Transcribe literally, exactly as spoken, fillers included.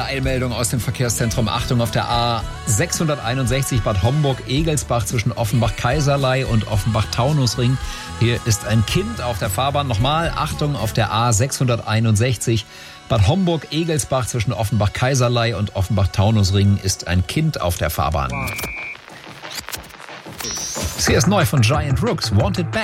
eine Eilmeldung aus dem Verkehrszentrum. Achtung, auf der A sechshunderteinundsechzig Bad Homburg-Egelsbach zwischen Offenbach-Kaiserlei und Offenbach-Taunusring. Hier ist ein Kind auf der Fahrbahn. Nochmal, Achtung, auf der A sechshunderteinundsechzig Bad Homburg-Egelsbach zwischen Offenbach-Kaiserlei und Offenbach-Taunusring ist ein Kind auf der Fahrbahn. Wow. Hier ist neu von Giant Rooks, Wanted Back.